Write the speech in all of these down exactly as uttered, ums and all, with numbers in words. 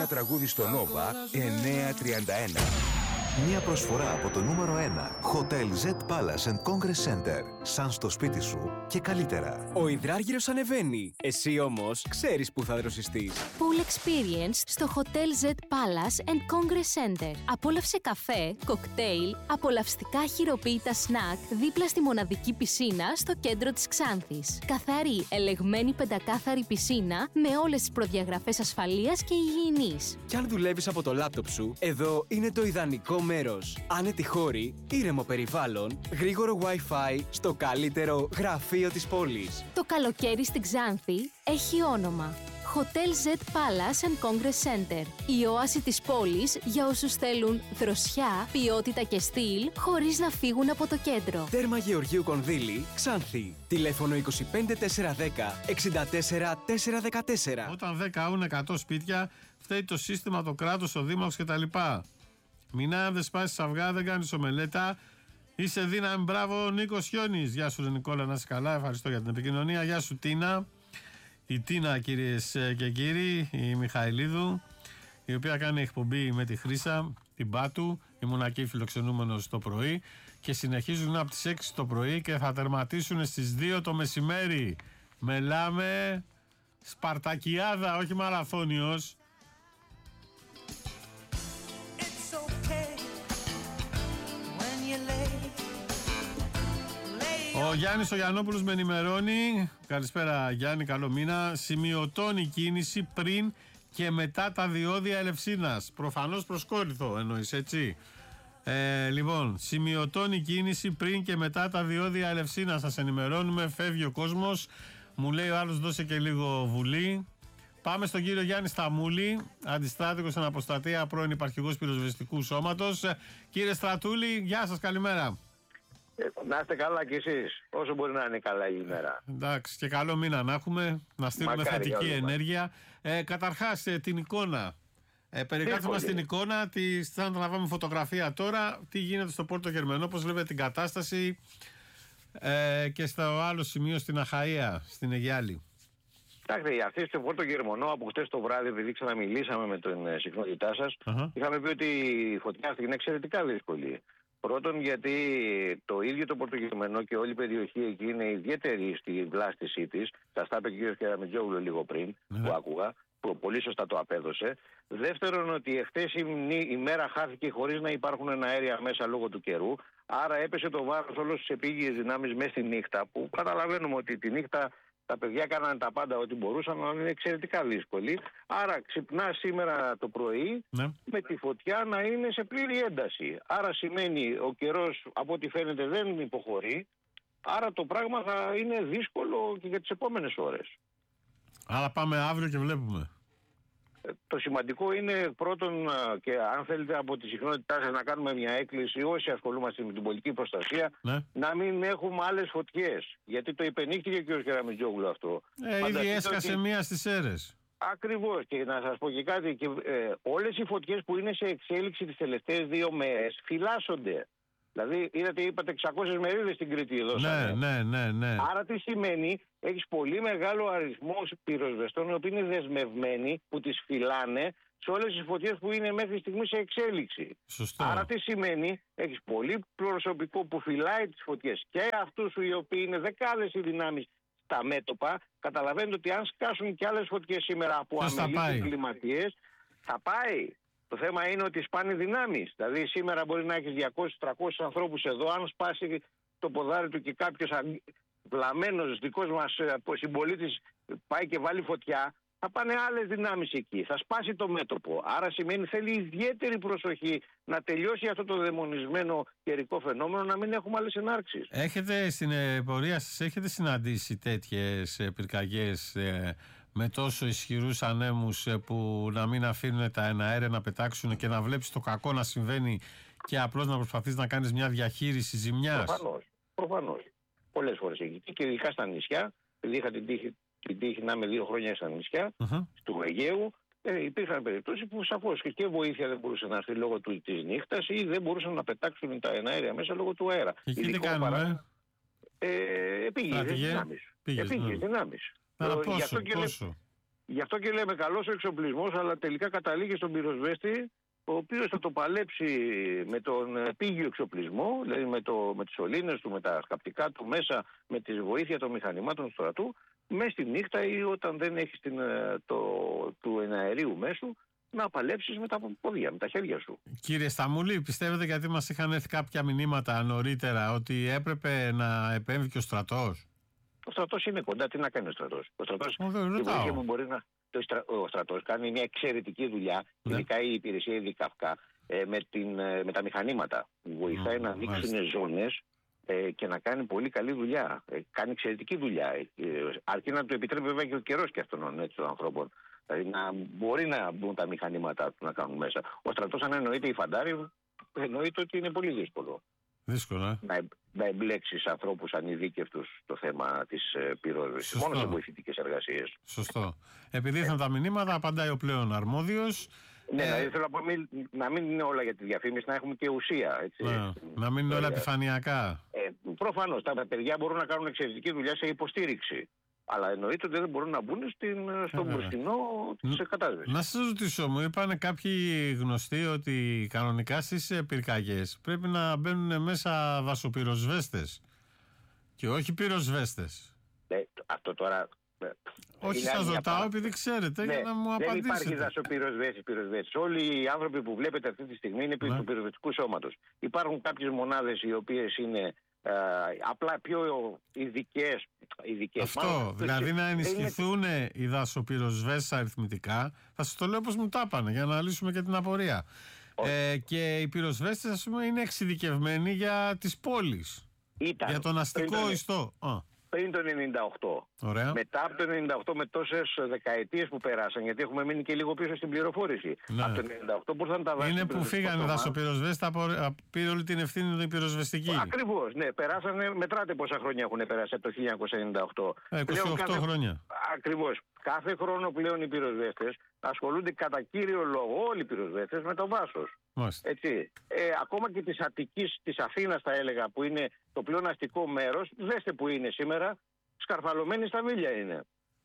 τραγούδι στο Nova εννιακόσια τριάντα ένα. Μια προσφορά από το νούμερο ένα Hotel Z Palace and Congress Center. Σαν στο σπίτι σου και καλύτερα. Ο υδράργυρος ανεβαίνει. Εσύ όμως ξέρεις που θα δροσιστείς. Pool Experience στο Hotel Z Palace and Congress Center. Απόλαυσε καφέ, κοκτέιλ, απολαυστικά χειροποίητα σνακ δίπλα στη μοναδική πισίνα στο κέντρο της Ξάνθης. Καθαρή, ελεγμένη πεντακάθαρη πισίνα με όλες τις προδιαγραφές ασφαλείας και υγιεινής. Κι αν δουλεύεις από το λάπτοπ σου, εδώ είναι το ιδανικό μέρος. Άνετη χώρη, ήρεμο περιβάλλον, γρήγορο Wi-Fi στο καλύτερο γραφείο της πόλης. Το καλοκαίρι στην Ξάνθη έχει όνομα. Hotel Z Palace and Congress Center. Η όαση της πόλης για όσους θέλουν δροσιά, ποιότητα και στυλ χωρίς να φύγουν από το κέντρο. Τέρμα Γεωργίου Κονδύλη, Ξάνθη. Τηλέφωνο είκοσι πέντε τετρακόσια δέκα εξήντα τέσσερα τετρακόσια δεκατέσσερα. Όταν δεν καούν εκατό σπίτια, φταίει το σύστημα, το κράτος, ο δήμαρχος κτλ. Μινά, αν δεν σπάσεις αυγά, δεν κάνεις ομελέτα. Είσαι δύναμη, μπράβο, Νίκος Χιόνης. Γεια σου, Νικόλα, να είσαι καλά. Ευχαριστώ για την επικοινωνία. Γεια σου, Τίνα. Η Τίνα, κυρίες και κύριοι, η Μιχαηλίδου, η οποία κάνει εκπομπή με τη Χρύσα, την Πάτου, ήμουν εκεί φιλοξενούμενος το πρωί και συνεχίζουν από τις έξι το πρωί και θα τερματίσουν στις δύο το μεσημέρι. Μελάμε Σπαρτακιάδα, όχι μαραθώνιος. Ο Γιάννης ο Γιαννόπουλος με ενημερώνει. Καλησπέρα Γιάννη, καλό μήνα. Σημειωτώνει κίνηση πριν και μετά τα διόδια Ελευσίνας. Προφανώς προσκόλληθο εννοείς, έτσι. Ε, λοιπόν, σημειωτώνει κίνηση πριν και μετά τα διόδια Ελευσίνας. Σας ενημερώνουμε, φεύγει ο κόσμος. Μου λέει ο άλλος δώσε και λίγο βουλή. Πάμε στον κύριο Γιάννη Σταμούλη, αντιστράτηγος στην Αποστατεία, πρώην υπαρχηγός πυροσβεστικού σώματος. Κύριε Στρατούλη, γεια σας, καλημέρα. Να είστε καλά κι εσείς, όσο μπορεί να είναι καλά η ημέρα. Εντάξει, και καλό μήνα να έχουμε, να στείλουμε Μακάρι, θετική ενέργεια. Ε, καταρχάς, ε, την εικόνα. Ε, περιγράψτε μας την εικόνα, τη, θα αναλάβουμε φωτογραφία τώρα, τι γίνεται στο Πόρτο Γερμενό, πώς βλέπετε την κατάσταση ε, και στο άλλο σημείο στην Αχαΐα, στην Αιγιάλη. Κοιτάξτε, αυτή στο Πόρτο Γερμανό από χτες το βράδυ, επειδή ξαναμιλήσαμε με την συχνότητά σας, uh-huh. είχαμε πει ότι η φωτιά αυτή είναι εξαιρετικά δύσκολη. Πρώτον, γιατί το ίδιο το Πορτογερμανό και όλη η περιοχή εκεί είναι ιδιαίτερη στη βλάστησή της. Σας τα είπε και ο κ. Κεραμετζόγλου λίγο πριν, mm. που άκουγα, που πολύ σωστά το απέδωσε. Δεύτερον, ότι εχθές η, η μέρα χάθηκε χωρίς να υπάρχουν αέρια μέσα λόγω του καιρού. Άρα έπεσε το βάρος όλο στις επίγειες δυνάμεις μέσα στη νύχτα, που καταλαβαίνουμε ότι τη νύχτα τα παιδιά κάνανε τα πάντα ό,τι μπορούσαν, αλλά είναι εξαιρετικά δύσκολη. Άρα ξυπνά σήμερα το πρωί ναι. με τη φωτιά να είναι σε πλήρη ένταση. Άρα σημαίνει ο καιρός από ό,τι φαίνεται δεν υποχωρεί. Άρα το πράγμα θα είναι δύσκολο και για τις επόμενες ώρες. Άρα πάμε αύριο και βλέπουμε. Το σημαντικό είναι πρώτον, και αν θέλετε από τη συχνότητά σας να κάνουμε μια έκκληση όσοι ασχολούμαστε με την πολιτική προστασία, ναι. να μην έχουμε άλλες φωτιές. Γιατί το υπενήχθηκε και ο κ. Κεραμετζόγλου αυτό. Ε, ήδη έσκασε ότι... μία στις Σέρρες. Ακριβώς. Και να σας πω και κάτι, και, ε, όλες οι φωτιές που είναι σε εξέλιξη τις τελευταίες δύο μέρες φυλάσσονται. Δηλαδή, είδατε, είπατε εξακόσιες μερίδες στην Κρήτη εδώ. Ναι, ναι, ναι, ναι. Άρα τι σημαίνει, έχεις πολύ μεγάλο αριθμό πυροσβεστών οι οποίοι είναι δεσμευμένοι, που τις φυλάνε σε όλες τις φωτιές που είναι μέχρι στιγμή σε εξέλιξη. Σωστό. Άρα τι σημαίνει, έχεις πολύ προσωπικό που φυλάει τις φωτιές και αυτούς οι οποίοι είναι δεκάδες οι δυνάμεις στα μέτωπα. Καταλαβαίνετε ότι αν σκάσουν και άλλες φωτιές σήμερα από αμελείς κλιματίες, θα πάει. Το θέμα είναι ότι σπάνε δυνάμεις. Δηλαδή σήμερα μπορεί να έχεις διακόσιους με τριακόσιους ανθρώπους εδώ. Αν σπάσει το ποδάρι του και κάποιος βλαμμένος δικός μας συμπολίτης πάει και βάλει φωτιά, θα πάνε άλλες δυνάμεις εκεί. Θα σπάσει το μέτωπο. Άρα σημαίνει θέλει ιδιαίτερη προσοχή να τελειώσει αυτό το δαιμονισμένο καιρικό φαινόμενο, να μην έχουμε άλλες ενάρξεις. Έχετε στην πορεία σας, έχετε συναντήσει τέτοιες πυρκαγιές ε, με τόσο ισχυρούς ανέμους ε, που να μην αφήνουν τα εναέρια να πετάξουν και να βλέπεις το κακό να συμβαίνει και απλώς να προσπαθείς να κάνεις μια διαχείριση ζημιάς? Προφανώς. Προφανώς. Πολλές φορές εκεί. Και ειδικά στα νησιά, επειδή είχα την τύχη, την τύχη να είμαι δύο χρόνια στα νησιά, uh-huh. του Αιγαίου, ε, υπήρχαν περιπτώσεις που σαφώς και, και βοήθεια δεν μπορούσε να έρθει λόγω του, της νύχτας ή δεν μπορούσαν να πετάξουν τα εναέρια μέσα λόγω του αέρα. Και εκεί τι κάνουμε? Παρά... Ε, επίγειες δυνάμεις. Επίγειες δυνάμεις. Αλλά πόσο, πόσο? Γι' αυτό και λέμε καλός ο εξοπλισμός, αλλά τελικά καταλήγει στον πυροσβέστη, ο οποίος θα το παλέψει με τον πίγιο εξοπλισμό, δηλαδή με, το, με τις σωλήνες του, με τα σκαπτικά του μέσα, με τη βοήθεια των μηχανημάτων του στρατού, μέσα στη νύχτα ή όταν δεν έχεις την, το, του εναερίου μέσου, να παλέψεις με τα πόδια, με τα χέρια σου. Κύριε Σταμούλη, πιστεύετε, γιατί μας είχαν έρθει κάποια μηνύματα νωρίτερα, ότι έπρεπε να επέμβει και ο στρατός? Ο στρατός είναι κοντά, τι να κάνει ο στρατός? Ο στρατός, ο, δεν η μου μπορεί να... Το στρα... Ο στρατός κάνει μια εξαιρετική δουλειά, ναι. Ειδικά η υπηρεσία η ΔΚΑΦΚΑ, ε, με, την, με τα μηχανήματα. Βοηθάει mm, να ανοίξουν ζώνες ε, και να κάνει πολύ καλή δουλειά. Ε, κάνει εξαιρετική δουλειά. Ε, αρκεί να του επιτρέπει βέβαια και ο καιρός και αυτών, έτσι, των ανθρώπων. Δηλαδή να μπορεί να μπουν τα μηχανήματά του να κάνουν μέσα. Ο στρατός, αν εννοείται οι φαντάροι, εννοείται ότι είναι πολύ δύσκολο. Δύσκολα. Να, να εμπλέξεις ανθρώπους ανειδίκευτους στο θέμα της ε, πυρόσβεσης. Μόνο σε βοηθητικές εργασίες. Σωστό. Επειδή ήρθαν τα μηνύματα, απαντάει ο πλέον αρμόδιος. Ναι, ε... δηλαδή θέλω να πω μην, να μην είναι όλα για τη διαφήμιση, να έχουμε και ουσία. Έτσι. Ναι, να μην είναι όλα επιφανειακά. Ε, προφανώς, τα παιδιά μπορούν να κάνουν εξαιρετική δουλειά σε υποστήριξη. Αλλά εννοείται ότι δεν μπορούν να μπουν στην, στον μπροστινό της κατάσβεσης. Να σας ρωτήσω, μου είπαν κάποιοι γνωστοί ότι κανονικά στις πυρκαγιές πρέπει να μπαίνουν μέσα δασοπυροσβέστες και όχι πυροσβέστες. Ναι, αυτό τώρα... Όχι, σας ρωτάω επειδή ξέρετε, ναι, για να μου απαντήσετε. Δεν υπάρχει δασοπυροσβέστης, πυροσβέστης. Όλοι οι άνθρωποι που βλέπετε αυτή τη στιγμή είναι πίσω ναι. του πυροσβεστικού σώματος. Υπάρχουν κάποιες μονάδες οι οποίες είναι ε, απλά πιο ειδικές. ειδικές. Αυτό, μάλλον, δηλαδή να ενισχυθούν είναι... οι δασοπυροσβέστες αριθμητικά. Θα σας το λέω πώς μου τα πάνε, για να λύσουμε και την απορία. Ε, και οι πυροσβέστες, ας πούμε, είναι εξειδικευμένοι για τις πόλεις. Ήταν. Για τον αστικό ιστό. Πριν το ενενήντα οκτώ. Ωραία. Μετά από το ενενήντα οκτώ, με τόσες δεκαετίες που περάσαν, γιατί έχουμε μείνει και λίγο πίσω στην πληροφόρηση. Ναι. Από το ενενήντα οκτώ που ήρθαν τα δάση. Είναι που φύγανε δασοπυροσβέστες, πήρε όλη την ευθύνη την πυροσβεστική. Ακριβώς, ναι. Περάσανε, μετράτε πόσα χρόνια έχουν περάσει από το χίλια εννιακόσια ενενήντα οκτώ. Ε, είκοσι οκτώ κάθε... χρόνια. Ακριβώς. Κάθε χρόνο πλέον οι πυροσβέστες ασχολούνται κατά κύριο λόγο, όλοι οι πυροσβέστες, με το δάσος. Έτσι. Ε, ακόμα και της Αττικής, της Αθήνας θα έλεγα, που είναι το πλέον αστικό μέρος, δέστε που είναι σήμερα, σκαρφαλωμένη στα μίλια είναι.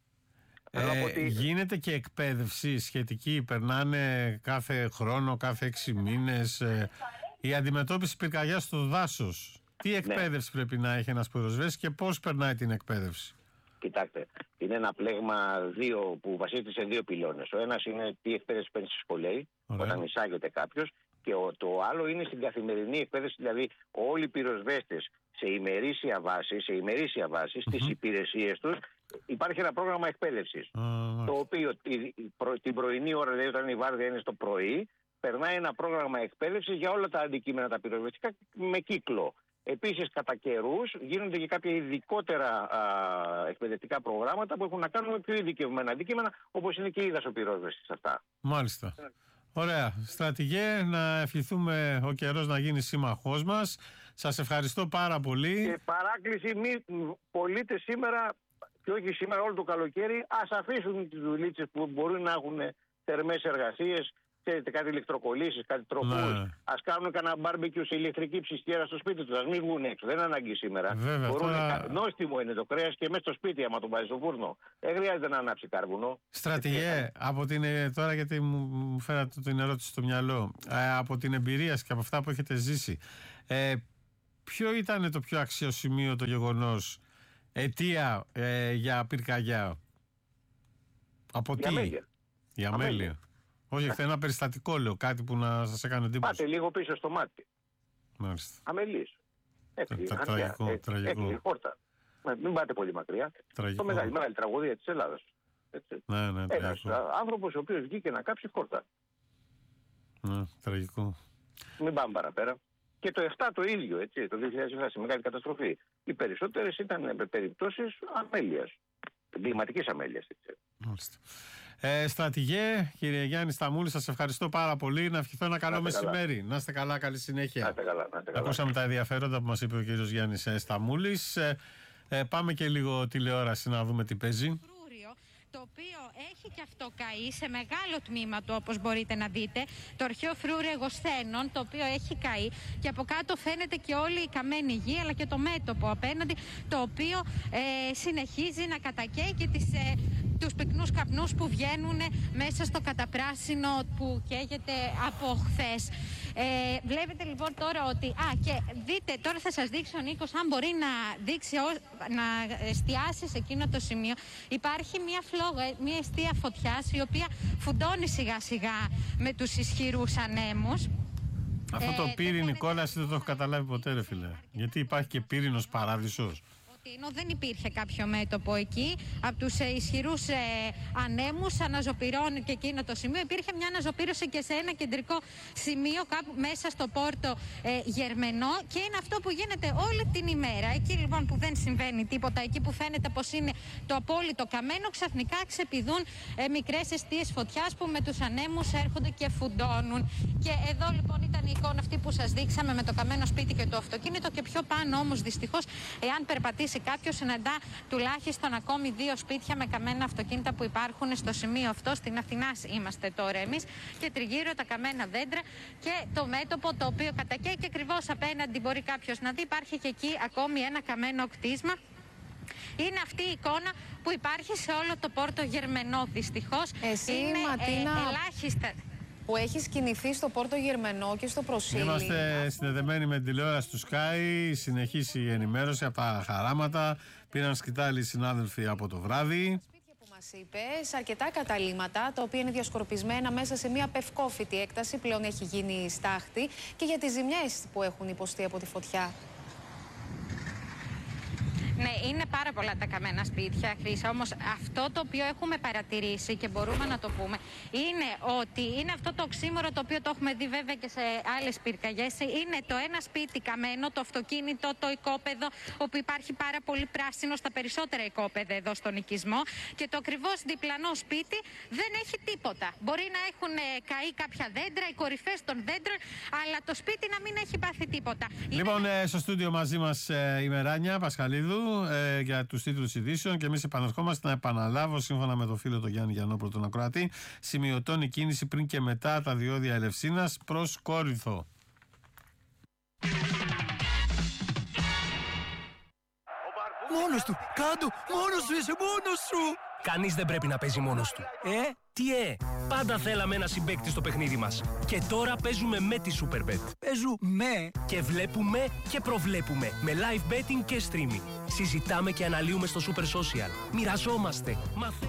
Ε, ότι... Γίνεται και εκπαίδευση σχετική, περνάνε κάθε χρόνο, κάθε έξι μήνες, ε, η αντιμετώπιση πυρκαγιάς στο δάσος. Τι εκπαίδευση ναι. πρέπει να έχει ένας πυροσβέστης και πώς περνάει την εκπαίδευση? Κοιτάξτε, είναι ένα πλέγμα δύο, που βασίζεται σε δύο πυλώνες. Ο ένας είναι τι εκπαίδευση παίρνει στη σχολή, όταν εισάγεται κάποιος, και ο, το άλλο είναι στην καθημερινή εκπαίδευση, δηλαδή όλοι οι πυροσβέστες σε ημερήσια βάση, σε ημερήσια βάση mm-hmm. στις υπηρεσίες τους, υπάρχει ένα πρόγραμμα εκπαίδευσης. Mm-hmm. Το οποίο την πρωινή ώρα, δηλαδή όταν η βάρδια είναι στο πρωί, περνάει ένα πρόγραμμα εκπαίδευσης για όλα τα αντικείμενα τα πυροσβεστικά με κύκλο. Επίσης, κατά καιρούς γίνονται και κάποια ειδικότερα α, εκπαιδευτικά προγράμματα που έχουν να κάνουν με πιο ειδικευμένα αντικείμενα, όπως είναι και η δασοπυρόσβεση σε αυτά. Μάλιστα. Ωραία. Στρατηγέ, να ευχηθούμε ο καιρός να γίνει σύμμαχός μας. Σας ευχαριστώ πάρα πολύ. Και παράκληση, μη πολίτες σήμερα, και όχι σήμερα, όλο το καλοκαίρι, ας αφήσουν τις δουλίτσες που μπορούν να έχουν θερμές εργασίες. Ξέρετε, κάτι ηλεκτροκολλήσεις, κάτι τροπούς. Ναι. Ας κάνουν κανένα μπάρμπεκιου σε ηλεκτρική ψυχτήρα στο σπίτι τους. Ας μην βγουν έξω. Δεν είναι ανάγκη σήμερα. Βέβαια, μπορούν τώρα... Νόστιμο είναι το κρέας και μέσα στο σπίτι, άμα τον βάζει στο φούρνο. Δεν χρειάζεται να ανάψει κάρβουνο. Στρατηγέ, από την, τώρα γιατί μου φέρατε την ερώτηση στο μυαλό, ε, από την εμπειρία σας και από αυτά που έχετε ζήσει, ε, ποιο ήταν το πιο αξιοσημείωτο γεγονός, αιτία ε, για πυρκαγιά? Από για τι? αμέλεια. Για αμέλεια. αμέλεια. Όχι, yeah. ένα περιστατικό λέω, κάτι που να σας έκανε εντύπωση. Πάτε λίγο πίσω στο μάτι. Μάλιστα. Αμελής. Έκλειγε τραγικό, τραγικό. χόρτα. Μην πάτε πολύ μακριά. Τραγικό. Το μεγάλη, μεγάλη τραγωδία της Ελλάδας. Έτσι. Ναι, ναι, ένας άνθρωπος ο οποίος βγήκε να κάψει χόρτα. Ναι, τραγικό. Μην πάμε παραπέρα. Και το επτά το ίδιο, έτσι, το δύο χιλιάδες επτά, σε μεγάλη καταστροφή. Οι περισσότερες ήταν περιπτώσεις αμέλειας. Εγκληματικής αμέλειας. Μάλιστα. Ε, στρατηγέ, κύριε Γιάννη Σταμούλη, σας ευχαριστώ πάρα πολύ. Να ευχηθώ ένα καλό μεσημέρι. Καλά. Να είστε καλά, καλή συνέχεια. Να είστε καλά, να είστε καλά. Ακούσαμε τα ενδιαφέροντα που μας είπε ο κύριος Γιάννης Σταμούλης. Ε, ε, πάμε και λίγο τηλεόραση να δούμε τι παίζει. Το οποίο έχει και αυτό καεί σε μεγάλο τμήμα του, όπως μπορείτε να δείτε. Το αρχαίο φρούριο Αιγοσθένων, το οποίο έχει καεί, και από κάτω φαίνεται και όλη η καμένη γη, αλλά και το μέτωπο απέναντι, το οποίο ε, συνεχίζει να κατακαίει και τις ε, τους πυκνούς καπνούς που βγαίνουν μέσα στο καταπράσινο που καίγεται από χθες. Ε, βλέπετε λοιπόν τώρα ότι... Α, και δείτε, τώρα θα σας δείξει ο Νίκος, αν μπορεί να δείξει, να εστιάσει σε εκείνο το σημείο. Υπάρχει μια φλόγα, μια εστία φωτιάς, η οποία φουντώνει σιγά σιγά με τους ισχυρούς ανέμους. Αυτό το ε, πύρι, Νικόλα, δεν το έχω καταλάβει ποτέ, ρε φίλε. Γιατί υπάρχει και πύρινος παράδεισος. Ενώ δεν υπήρχε κάποιο μέτωπο εκεί, από τους ε, ισχυρούς ε, ανέμους αναζωπυρώνει και εκείνο το σημείο. Υπήρχε μια αναζωπήρωση και σε ένα κεντρικό σημείο κάπου μέσα στο Πόρτο ε, Γερμενό, και είναι αυτό που γίνεται όλη την ημέρα. Εκεί λοιπόν που δεν συμβαίνει τίποτα, εκεί που φαίνεται πως είναι το απόλυτο καμένο, ξαφνικά ξεπηδούν ε, μικρές εστίες φωτιάς που με τους ανέμους έρχονται και φουντώνουν. Και εδώ λοιπόν ήταν η εικόνα αυτή που σας δείξαμε με το καμένο σπίτι και το αυτοκίνητο, και πιο πάνω όμως δυστυχώς, εάν περπατήσει κάποιος, συναντά τουλάχιστον ακόμη δύο σπίτια με καμένα αυτοκίνητα που υπάρχουν στο σημείο αυτό. Στην Αθηνά είμαστε τώρα εμείς, και τριγύρω τα καμένα δέντρα και το μέτωπο το οποίο κατακαίει, και ακριβώς απέναντι μπορεί κάποιος να δει, υπάρχει και εκεί ακόμη ένα καμένο κτίσμα. Είναι αυτή η εικόνα που υπάρχει σε όλο το Πόρτο Γερμενό, δυστυχώς. Εσύ, είναι Ματίνα, ε, ελάχιστα που έχει κινηθεί στο Πόρτο Γερμενό και στο Προσίλι. Είμαστε συνδεδεμένοι με την τηλεόραση του Sky, συνεχίσει η ενημέρωση από τα χαράματα. Πήραν σκητάλη οι συνάδελφοι από το βράδυ. Σπίτια που μας είπες, αρκετά καταλύματα, τα οποία είναι διασκορπισμένα μέσα σε μια πευκόφυτη έκταση, πλέον έχει γίνει στάχτη, και για τις ζημιές που έχουν υποστεί από τη φωτιά. Ναι, είναι πάρα πολλά τα καμένα σπίτια, Χρύσα. Όμως αυτό το οποίο έχουμε παρατηρήσει και μπορούμε να το πούμε είναι ότι είναι αυτό το οξύμορο, το οποίο το έχουμε δει βέβαια και σε άλλες πυρκαγιές. Είναι το ένα σπίτι καμένο, το αυτοκίνητο, το οικόπεδο, όπου υπάρχει πάρα πολύ πράσινο στα περισσότερα οικόπεδα εδώ στον οικισμό, και το ακριβώς διπλανό σπίτι δεν έχει τίποτα. Μπορεί να έχουν καεί κάποια δέντρα, οι κορυφές των δέντρων, αλλά το σπίτι να μην έχει πάθει τίποτα. Λοιπόν, είναι... στο στούντιο μαζί μας ε, η Μεράνια Πασχαλίδου ε, για τους τίτλους ειδήσεων, και εμείς επαναρχόμαστε. Να επαναλάβω, σύμφωνα με το φίλο τον Γιάννη Γιαννόπουλο, τον ακροατή, σημειωτώνει κίνηση πριν και μετά τα διόδια Ελευσίνας προς Κόρινθο. Μόνος του! Κάντο! Μόνος σου είσαι! Μόνος σου! Κανείς δεν πρέπει να παίζει μόνος του. Ε? Τι ε! Πάντα θέλαμε ένα συμπαίκτη στο παιχνίδι μας. Και τώρα παίζουμε με τη Superbet. Παίζουμε! Και βλέπουμε και προβλέπουμε. Με live betting και streaming. Συζητάμε και αναλύουμε στο Super Social. Μοιραζόμαστε. Μάθε.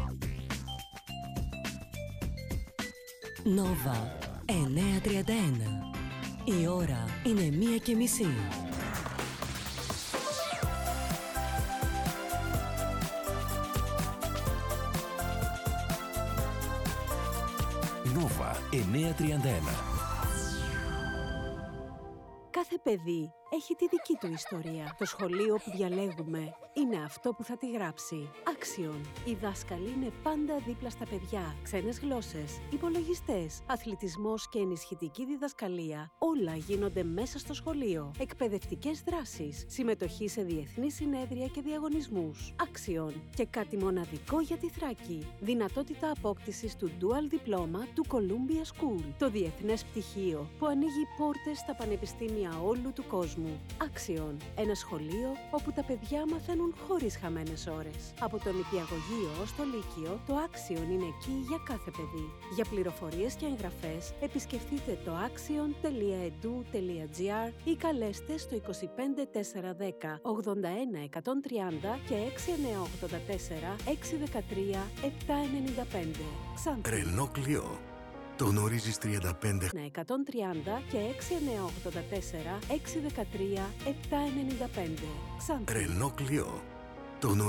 Nova εννιακόσια τριάντα ένα. Η ώρα είναι μία και μισή. Nova εννιακόσια τριάντα ένα. Κάθε παιδί έχει τη δική του ιστορία. Το σχολείο που διαλέγουμε είναι αυτό που θα τη γράψει. Άξιον. Οι δάσκαλοι είναι πάντα δίπλα στα παιδιά. Ξένες γλώσσες, υπολογιστές, αθλητισμός και ενισχυτική διδασκαλία. Όλα γίνονται μέσα στο σχολείο. Εκπαιδευτικές δράσεις, συμμετοχή σε διεθνείς συνέδρια και διαγωνισμούς. Άξιον. Και κάτι μοναδικό για τη Θράκη. Δυνατότητα απόκτησης του Dual Diploma του Columbia School. Το διεθνές πτυχίο που ανοίγει πόρτες στα πανεπιστήμια όλου του κόσμου. Άξιον. Ένα σχολείο όπου τα παιδιά μαθαίνουν χωρίς χαμένες ώρες. Από το νηπιαγωγείο ως το λύκειο, το Άξιον είναι εκεί για κάθε παιδί. Για πληροφορίες και εγγραφές, επισκεφτείτε το axion τελεία e d u τελεία g r ή καλέστε στο είκοσι πέντε τετρακόσια δέκα ογδόντα ένα εκατόν τριάντα και έξι εννιά οκτώ τέσσερα έξι ένα τρία επτά εννιά πέντε. Ξάνθη. Ρενό Κλειό. Το γνωρίζεις τριάντα πέντε. εκατόν τριάντα και έξι εννιά οκτώ τέσσερα έξι ένα τρία επτά εννιά πέντε. Ξάνθη. Ρενό Κλειό. Το